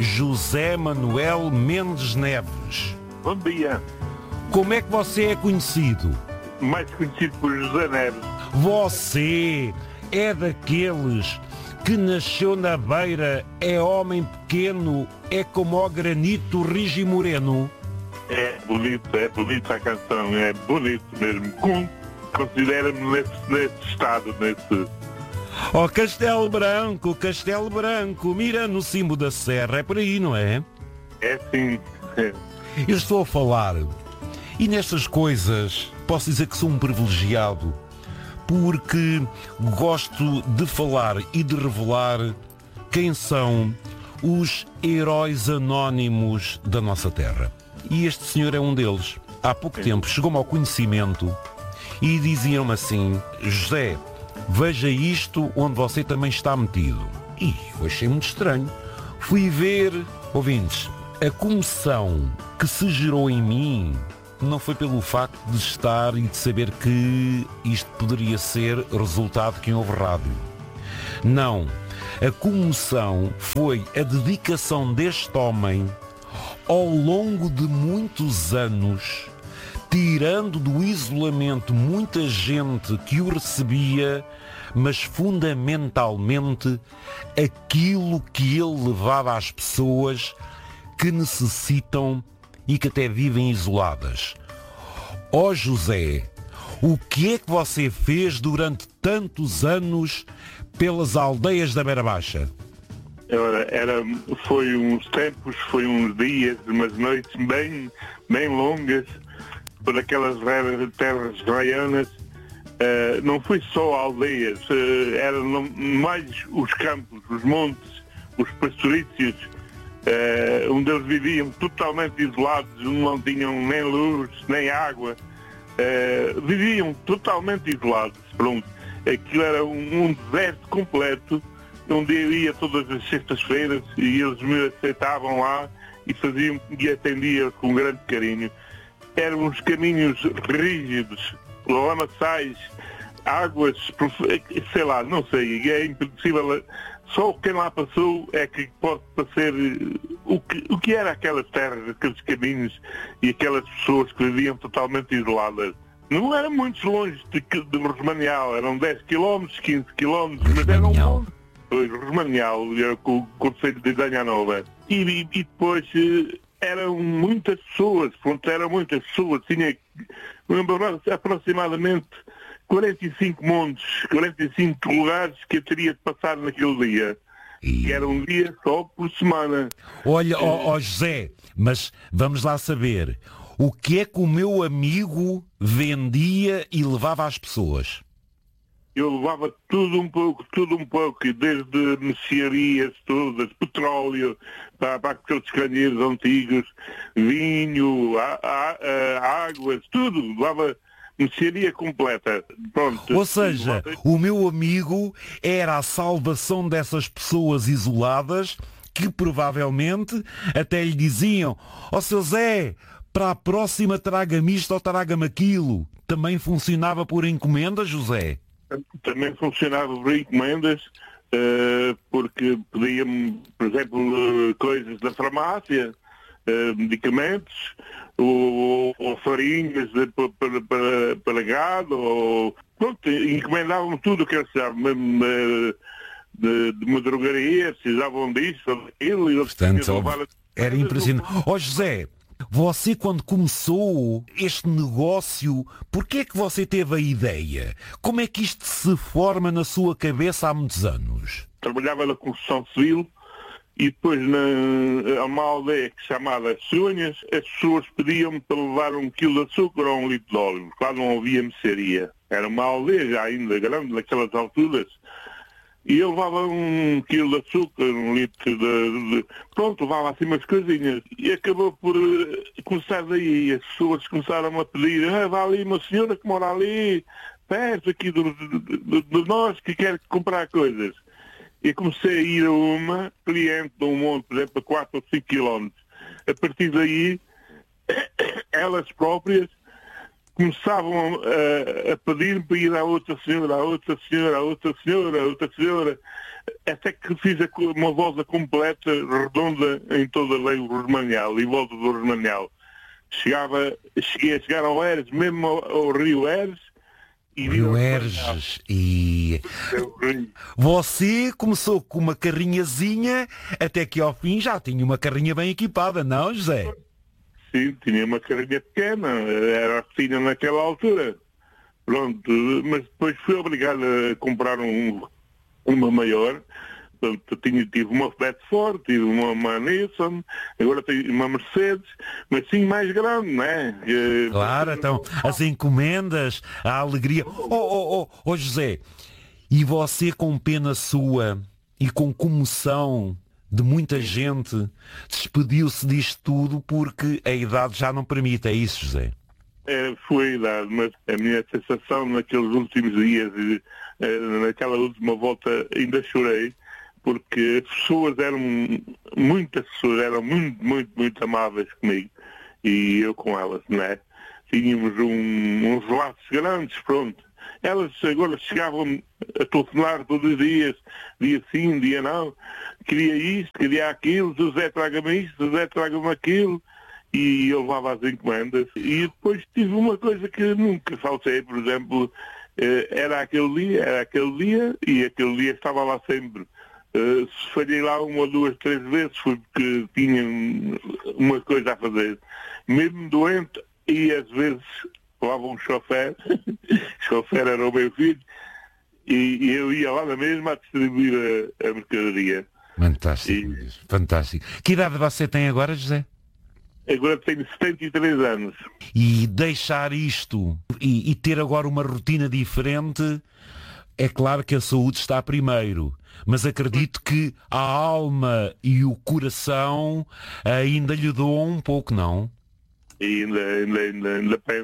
José Manuel Mendes Neves. Bom dia. Como é que você é conhecido? Mais conhecido por José Neves. Você é daqueles que nasceu na beira, é homem pequeno, é como o granito rijo e moreno? É bonita a canção, é bonito mesmo. Considera-me nesse estado, nesse... Oh, Castelo Branco, mira no cimo da serra, é por aí, não é? É sim. É. Eu estou a falar, e nestas coisas posso dizer que sou um privilegiado, porque gosto de falar e de revelar quem são os heróis anónimos da nossa terra. E este senhor é um deles. Há pouco tempo chegou-me ao conhecimento e diziam-me assim: José, veja isto onde você também está metido. E eu achei muito estranho. Fui ver, ouvintes, a comoção que se gerou em mim não foi pelo facto de estar e de saber que isto poderia ser resultado que houve rádio. Não. A comoção foi a dedicação deste homem ao longo de muitos anos, tirando do isolamento muita gente que o recebia, mas fundamentalmente aquilo que ele levava às pessoas que necessitam e que até vivem isoladas. Ó José, o que é que você fez durante tantos anos pelas aldeias da Beira Baixa? Foi uns tempos, foi uns dias, umas noites bem longas, por aquelas terras raianas. Não foi só aldeias, eram mais os campos, os montes, os pastorícios, onde eles viviam totalmente isolados, não tinham nem luz, nem água, viviam totalmente isolados. Pronto. Aquilo era um deserto completo, onde eu ia todas as sextas-feiras e eles me aceitavam lá e atendiam com grande carinho. Eram uns caminhos rígidos, lamaçais, águas, sei lá, não sei, é impossível. Só quem lá passou é que pode parecer o que era aquelas terras, aqueles caminhos e aquelas pessoas que viviam totalmente isoladas. Não era muito longe de Rosmanial, eram 10 km, 15 km, mas eram longe. Rosmanial, com o Conselho de Idanha Nova. E depois eram muitas pessoas, tinha aproximadamente 45 montes, 45 lugares que eu teria de passar naquele dia. Que era um dia só por semana. Olha, ó José, mas vamos lá saber, o que é que o meu amigo vendia e levava às pessoas? Eu levava tudo um pouco, desde mercearias todas, petróleo, para aqueles canheiros antigos, vinho, águas, tudo, levava mercearia completa. Pronto. Ou seja, o meu amigo era a salvação dessas pessoas isoladas que provavelmente até lhe diziam: ó seu Zé, para a próxima traga-me isto ou traga-me aquilo. Também funcionava por encomenda, José? Também funcionava por encomendas, porque pediam, por exemplo, coisas da farmácia, medicamentos, ou farinhas para gado, ou pronto, encomendavam tudo o que eles precisavam, mesmo de uma drogaria, precisavam disso, daquilo, e eles Portanto, era impressionante. Ó José, você quando começou este negócio, porquê é que você teve a ideia? Como é que isto se forma na sua cabeça há muitos anos? Trabalhava na construção civil e depois há uma aldeia chamada Sonhas, as pessoas pediam-me para levar 1 quilo de açúcar ou 1 litro de óleo, lá não havia mercearia. Era uma aldeia já ainda grande naquelas alturas. E eu levava 1 quilo de açúcar, 1 litro Pronto, levava assim umas coisinhas. E acabou por começar daí. As pessoas começaram a pedir: vá ali uma senhora que mora ali, perto aqui de nós, que quer comprar coisas. E comecei a ir a uma cliente de um monte, por exemplo, a 4 ou 5 quilómetros. A partir daí, elas próprias começavam a pedir para ir à outra senhora, à outra senhora, à outra senhora, à outra senhora, até que fiz uma volta completa, redonda, em toda a lei do Rosmanhal, em volta do Rosmanhal. Cheguei a chegar ao Eres, mesmo ao Rio Eres. Rio Erges. E você começou com uma carrinhazinha, até que ao fim já tinha uma carrinha bem equipada, não, José? Sim, tinha uma carrinha pequena, era a que tinha naquela altura. Pronto, mas depois fui obrigado a comprar uma maior. Portanto, tive uma Bedford, tive uma Nissan, agora tenho uma Mercedes, mas sim mais grande, não é? Claro, então, as encomendas, a alegria. Oh, José, e você com pena sua e com comoção de muita gente, despediu-se disto tudo porque a idade já não permite, é isso, José? Foi a idade, mas a minha sensação naqueles últimos dias, naquela última volta, ainda chorei, porque as pessoas muitas pessoas eram muito amáveis comigo, e eu com elas, não é? Tínhamos uns laços grandes, pronto. Elas agora chegavam a telefonar todos os dias, dia sim, dia não, queria isto, queria aquilo, José traga-me isto, José traga-me aquilo, e eu levava as encomendas. E depois tive uma coisa que nunca faltei, por exemplo, era aquele dia, e aquele dia estava lá sempre. Se falhei lá uma, duas, três vezes foi porque tinha uma coisa a fazer. Mesmo doente, e às vezes levava um chofer, o chofer era o meu filho, e eu ia lá na mesma a distribuir a mercadoria. Fantástico, fantástico. Que idade você tem agora, José? Agora tenho 73 anos. E deixar isto e ter agora uma rotina diferente, é claro que a saúde está primeiro, mas acredito que a alma e o coração ainda lhe doam um pouco, não? E ainda penso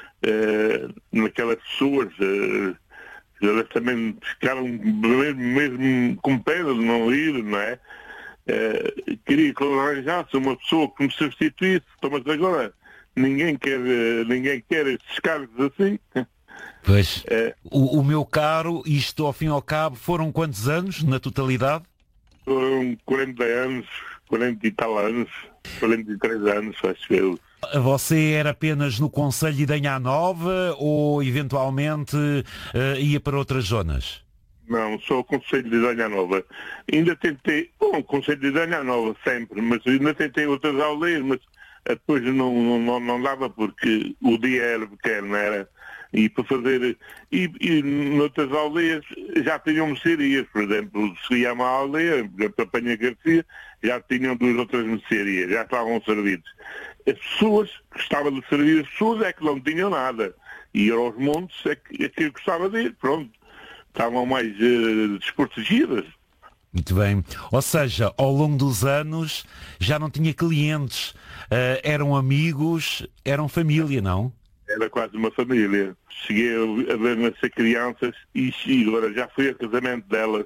naquelas pessoas, elas também ficaram mesmo com pena de não ir, não é? Queria que eu arranjasse uma pessoa que me substituísse, mas agora ninguém quer esses cargos assim. Pois, o meu caro, isto ao fim e ao cabo, foram quantos anos na totalidade? Foram 40 anos, 40 e tal anos, 43 anos, acho eu. Você era apenas no Conselho de Idanha Nova ou eventualmente ia para outras zonas? Não, só o Conselho de Idanha Nova. Ainda tentei, o Conselho de Idanha Nova sempre, mas ainda tentei outras aldeias, mas depois não dava porque o dia era pequeno, era? E para fazer, e noutras aldeias já tinham mercearias, por exemplo, se ia a uma aldeia, por exemplo, a Penha Garcia, já tinham duas outras mercearias, já estavam servidos. As pessoas que estavam de servir as pessoas é que não tinham nada. E ir aos montes é que gostava de ir, pronto. Estavam mais desprotegidas. Muito bem. Ou seja, ao longo dos anos já não tinha clientes, eram amigos, eram família, não? Era quase uma família. Cheguei a ver nascer crianças e agora já fui a casamento delas.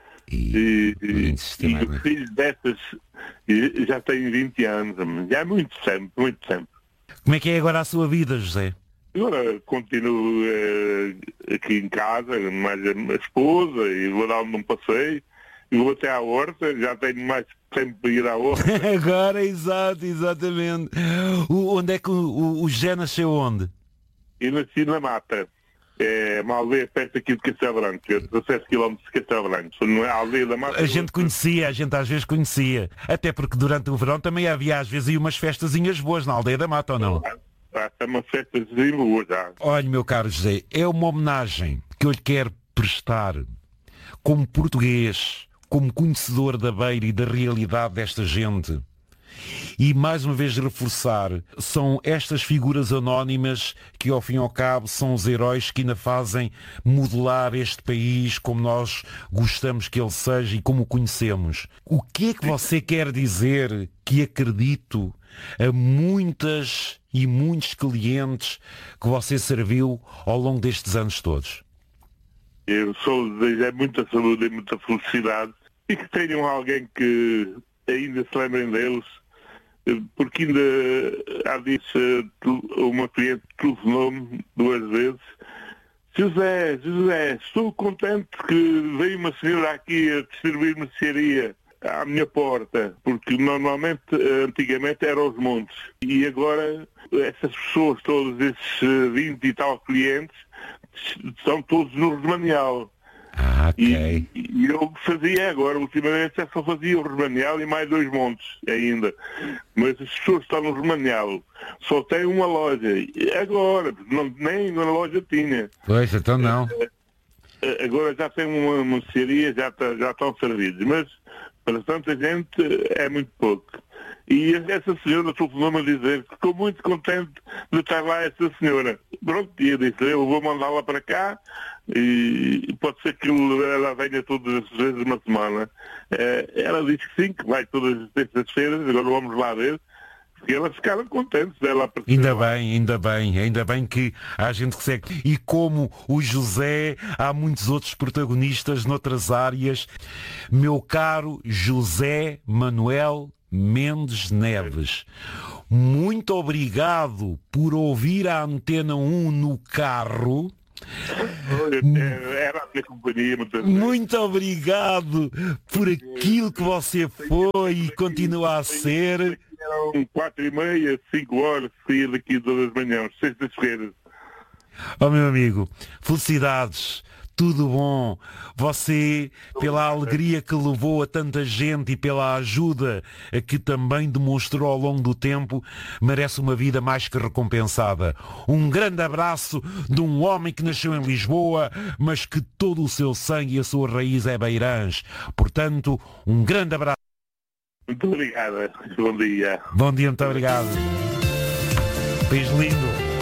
E os filhos dessas já têm 20 anos. Já é muito tempo, muito tempo. Como é que é agora a sua vida, José? Agora continuo aqui em casa, mais a esposa, e vou dar-me um passeio. E vou até à horta, já tenho mais tempo para ir à horta. Agora, exatamente. Onde é que o José nasceu onde? Eu nasci na Mata. É uma aldeia perto aqui de Castelo Branco, 17 km de Castelo Branco. Não é a aldeia da Mata. A gente às vezes conhecia. Até porque durante o verão também havia às vezes aí umas festazinhas boas na aldeia da Mata, ou não? É uma festazinha boa já. Olha, meu caro José, é uma homenagem que eu lhe quero prestar como português, como conhecedor da beira e da realidade desta gente. E mais uma vez reforçar, são estas figuras anónimas que ao fim e ao cabo são os heróis que ainda fazem modelar este país como nós gostamos que ele seja e como o conhecemos. O que é que você quer dizer que acredito a muitas e muitos clientes que você serviu ao longo destes anos todos? Eu só desejo muita saúde e muita felicidade e que tenham alguém que ainda se lembrem deles porque ainda há dias uma cliente telefonou-me 2 vezes. José, estou contente que veio uma senhora aqui a distribuir mercearia à minha porta, porque normalmente, antigamente, eram os montes. E agora, essas pessoas, todos esses 20 e tal clientes, estão todos no Remanial. Ok. E eu fazia agora, ultimamente, só fazia o Remanial e mais 2 montes ainda. Mas as pessoas estão no Remanial, só tem uma loja. Agora, nem na loja tinha. Pois, então não. Agora já tem uma mercearia, já estão servidos. Mas para tanta gente é muito pouco. E essa senhora telefonou-me a dizer que ficou muito contente de estar lá essa senhora. Pronto, e eu disse, eu vou mandá-la para cá e pode ser que ela venha todas as vezes uma semana. Ela disse que sim, que vai todas as terças-feiras, agora vamos lá ver. E elas ficaram contentes dela. Ainda bem que há gente que segue. E como o José, há muitos outros protagonistas noutras áreas. Meu caro José Manuel Mendes Neves, muito obrigado por ouvir a Antena 1 no carro. Era a minha companhia muitas vezes. Muito obrigado por aquilo que você foi e continua a ser. Eram 4h30, 5 horas, saía daqui todas as manhãs, sextas-feiras. Oh meu amigo, felicidades, tudo bom. Você, pela alegria que levou a tanta gente e pela ajuda que também demonstrou ao longo do tempo, merece uma vida mais que recompensada. Um grande abraço de um homem que nasceu em Lisboa, mas que todo o seu sangue e a sua raiz é Beirãs. Portanto, um grande abraço. Muito obrigado. Bom dia. Bom dia, muito obrigado. País lindo.